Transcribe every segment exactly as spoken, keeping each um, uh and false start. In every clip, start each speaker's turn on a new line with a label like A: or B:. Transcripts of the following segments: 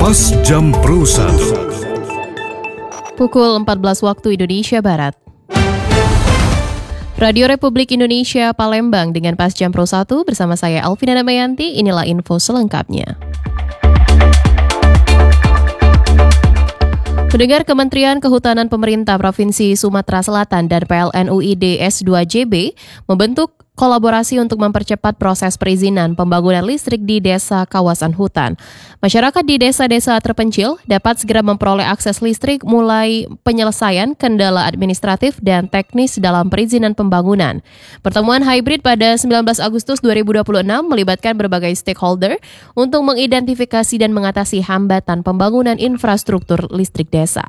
A: Pas Jam Pro satu.
B: Pukul empat belas waktu Indonesia Barat. Radio Republik Indonesia Palembang dengan Pas Jam Pro satu bersama saya Alvina Damayanti. Inilah info selengkapnya. Pendengar, Kementerian Kehutanan Pemerintah Provinsi Sumatera Selatan dan P L N U I D S dua J B membentuk kolaborasi untuk mempercepat proses perizinan pembangunan listrik di desa kawasan hutan. Masyarakat di desa-desa terpencil dapat segera memperoleh akses listrik mulai penyelesaian kendala administratif dan teknis dalam perizinan pembangunan. Pertemuan hybrid pada sembilan belas Agustus dua ribu dua puluh enam melibatkan berbagai stakeholder untuk mengidentifikasi dan mengatasi hambatan pembangunan infrastruktur listrik desa.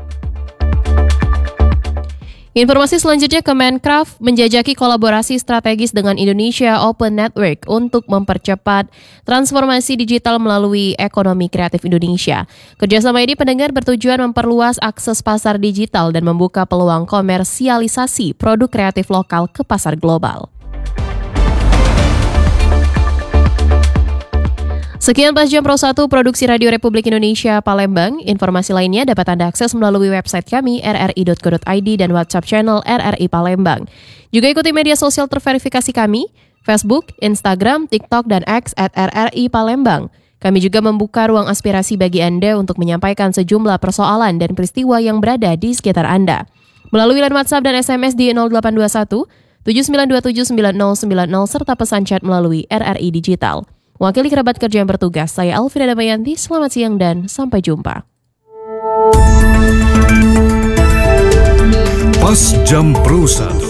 B: Informasi selanjutnya, Kemenkraf menjajaki kolaborasi strategis dengan Indonesia Open Network untuk mempercepat transformasi digital melalui ekonomi kreatif Indonesia. Kerjasama ini, pendengar, bertujuan memperluas akses pasar digital dan membuka peluang komersialisasi produk kreatif lokal ke pasar global. Sekian Pas Jam Pro satu Produksi Radio Republik Indonesia Palembang. Informasi lainnya dapat Anda akses melalui website kami r r i dot co dot i d dan WhatsApp channel R R I Palembang. Juga ikuti media sosial terverifikasi kami, Facebook, Instagram, TikTok, dan X at R R I Palembang. Kami juga membuka ruang aspirasi bagi Anda untuk menyampaikan sejumlah persoalan dan peristiwa yang berada di sekitar Anda. Melalui line WhatsApp dan S M S di nol delapan dua satu tujuh sembilan dua tujuh sembilan nol sembilan nol serta pesan chat melalui R R I Digital. Wakili kerabat kerja yang bertugas, saya Alvina Damayanti. Selamat siang dan sampai jumpa.
A: Pas Jam Pro satu.